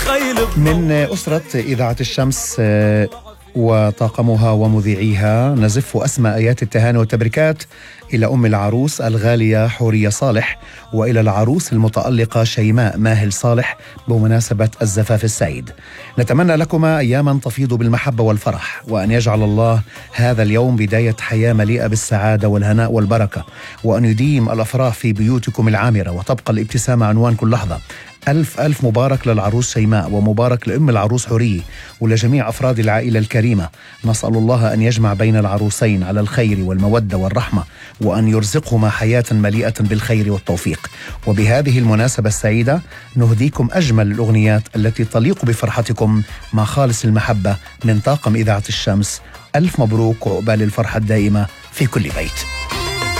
من أسرة إذاعة الشمس وطاقمها ومذيعيها نزف أسمى آيات التهاني والتبريكات إلى أم العروس الغالية حورية صالح، وإلى العروس المتألقة شيماء ماهل صالح بمناسبة الزفاف السعيد. نتمنى لكما أياما تفيض بالمحبة والفرح، وأن يجعل الله هذا اليوم بداية حياة مليئة بالسعادة والهناء والبركة، وأن يديم الأفراح في بيوتكم العامرة، وتبقى الابتسامة عنوان كل لحظة. ألف ألف مبارك للعروس شيماء، ومبارك لأم العروس حورية، ولجميع أفراد العائلة الكريمة. نسأل الله أن يجمع بين العروسين على الخير والمودة والرحمة، وأن يرزقهما حياة مليئة بالخير والتوفيق. وبهذه المناسبة السعيدة نهديكم أجمل الأغنيات التي تليق بفرحتكم مع خالص المحبة من طاقم إذاعة الشمس. ألف مبروك وعقبال الفرحة الدائمة في كل بيت.